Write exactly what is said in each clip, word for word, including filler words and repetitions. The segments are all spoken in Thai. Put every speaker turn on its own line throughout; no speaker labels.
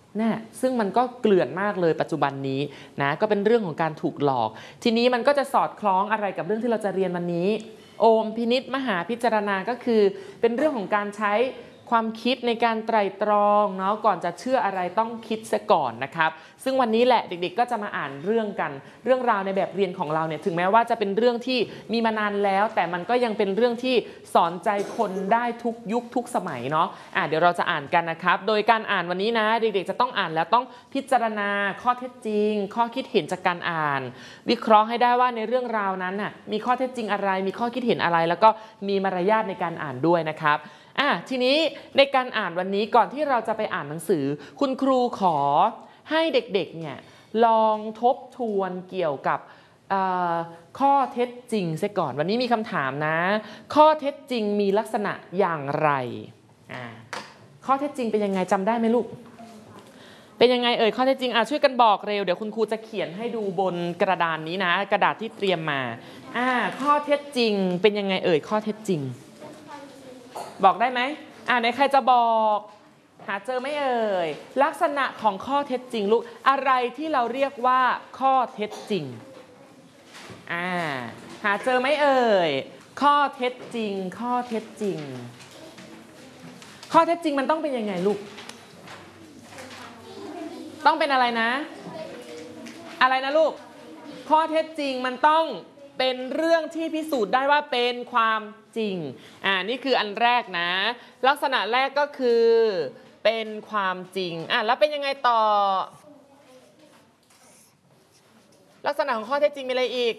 นะซึ่งมันก็เกลื่อนมากเลยปัจจุบันนี้นะก็เป็นเรื่องของการถูกหลอกทีนี้มันก็จะสอดคล้องอะไรกับเรื่องที่เราจะเรียนวันนี้โอมพินิจมหาพิจารณาก็คือเป็นเรื่องของการใช้ความคิดในการไตร่ตรองเนาะก่อนจะเชื่ออะไรต้องคิดซะก่อนนะครับซึ่งวันนี้แหละเด็กๆก็จะมาอ่านเรื่องกันเรื่องราวในแบบเรียนของเราเนี่ยถึงแม้ว่าจะเป็นเรื่องที่มีมานานแล้วแต่มันก็ยังเป็นเรื่องที่สอนใจคนได้ทุกยุคทุกสมัยเนาะอ่ะเดี๋ยวเราจะอ่านกันนะครับโดยการอ่านวันนี้นะเด็กๆจะต้องอ่านแล้วต้องพิจารณาข้อเท็จจริงข้อคิดเห็นจากการอ่านวิเคราะห์ให้ได้ว่าในเรื่องราวนั้นน่ะมีข้อเท็จจริงอะไรมีข้อคิดเห็นอะไรแล้วก็มีมารยาทในการอ่านด้วยนะครับอ่ะทีนี้ในการอ่านวันนี้ก่อนที่เราจะไปอ่านหนังสือคุณครูขอให้เด็กๆเนี่ยลองทบทวนเกี่ยวกับข้อเท็จจริงซะก่อนวันนี้มีคำถามนะข้อเท็จจริงมีลักษณะอย่างไรอ่ะข้อเท็จจริงเป็นยังไงจำได้ไหมลูกเป็นยังไงเอ่ยข้อเท็จจริงอ่ะช่วยกันบอกเร็วเดี๋ยวคุณครูจะเขียนให้ดูบนกระดานนี้นะกระดาษที่เตรียมมาอ่ะข้อเท็จจริงเป็นยังไงเอ่ยข้อเท็จจริงบอกได้ไหมอ่าไหนใครจะบอกหาเจอไหมเอ่ยลักษณะของข้อเท็จจริงลูกอะไรที่เราเรียกว่าข้อเท็จจริงอ่าหาเจอไหมเอ่ยข้อเท็จจริงข้อเท็จจริงข้อเท็จจริงมันต้องเป็นยังไงลูกต้องเป็นอะไรนะอะไรนะลูกข้อเท็จจริงมันต้องเป็นเรื่องที่พิสูจน์ได้ว่าเป็นความจริงอ่านี่คืออันแรกนะลักษณะแรกก็คือเป็นความจริงอ่ะแล้วเป็นยังไงต่อลักษณะของข้อเท็จจริงมีอะไรอีก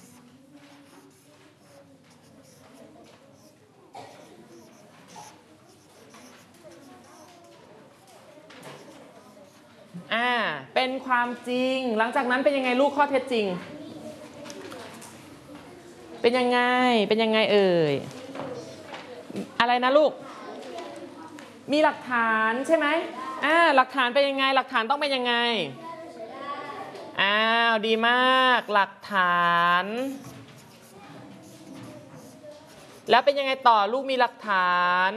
อ่าเป็นความจริงหลังจากนั้นเป็นยังไงลูกข้อเท็จจริงเป็นยังไงเป็นยังไงเอ่ยอะไรนะลูกมีหลักฐานใช่ไหมอ่าหลักฐานเป็นยังไงหลักฐานต้องเป็นยังไงอ้าวดีมากหลักฐานแล้วเป็นยังไงต่อลูกมีหลักฐาน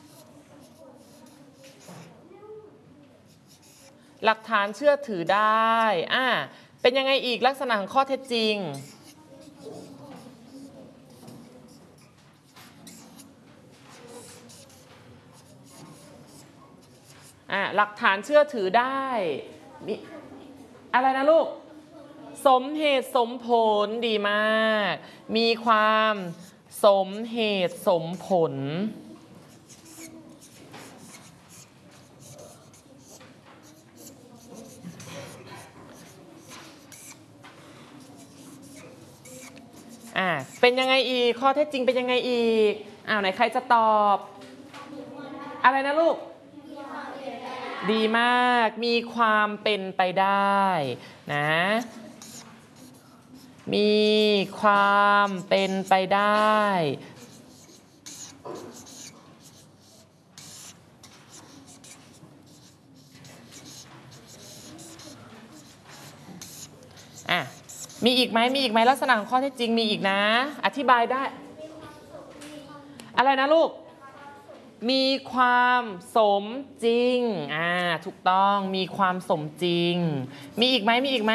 หลักฐานเชื่อถือได้อ่าเป็นยังไงอีกลักษณะของข้อเท็จจริงอ่ะหลักฐานเชื่อถือได้มีอะไรนะลูกสมเหตุสมผลดีมากมีความสมเหตุสมผลอ่ะเป็นยังไงอีกข้อเท็จจริงเป็นยังไงอีกอ้าวไหนใครจะตอบอะไรนะลูกดีมากมีความเป็นไปได้นะมีความเป็นไปได้อ่ะมีอีกไหมมีอีกไหมลักษณะของข้อเท็จจริงมีอีกนะอธิบายได้อะไรนะลูกมีความสมจริงอ่าถูกต้องมีความสมจริงมีอีกไหมมีอีกไหม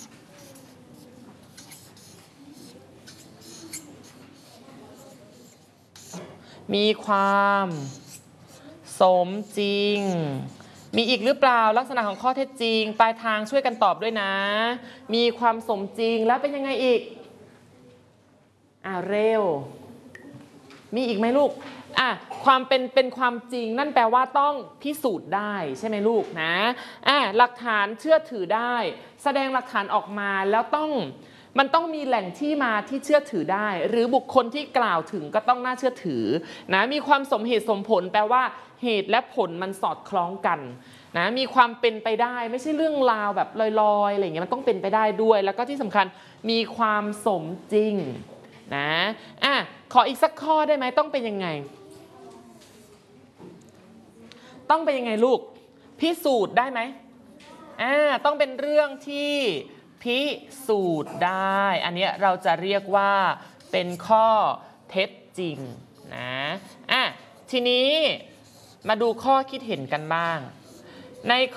มีความสมจริงมีอีกหรือเปล่าลักษณะของข้อเท็จจริงปลายทางช่วยกันตอบด้วยนะมีความสมจริงแล้วเป็นยังไงอีกอ่าเร็วมีอีกไหมลูกอ่ะความเป็นเป็นความจริงนั่นแปลว่าต้องพิสูจน์ได้ใช่ไหมลูกนะอ่ะหลักฐานเชื่อถือได้แสดงหลักฐานออกมาแล้วต้องมันต้องมีแหล่งที่มาที่เชื่อถือได้หรือบุคคลที่กล่าวถึงก็ต้องน่าเชื่อถือนะมีความสมเหตุสมผลแปลว่าเหตุและผลมันสอดคล้องกันนะมีความเป็นไปได้ไม่ใช่เรื่องราวแบบลอยๆอะไรอย่างเงี้ยมันต้องเป็นไปได้ด้วยแล้วก็ที่สำคัญมีความสมจริงนะอ่ะขออีกสักข้อได้ไหมต้องเป็นยังไงต้องเป็นยังไงลูกพิสูจน์ได้ไหมอ่าต้องเป็นเรื่องที่พิสูจน์ได้อันนี้เราจะเรียกว่าเป็นข้อเท็จจริงนะอ่ะทีนี้มาดูข้อคิดเห็นกันบ้างใน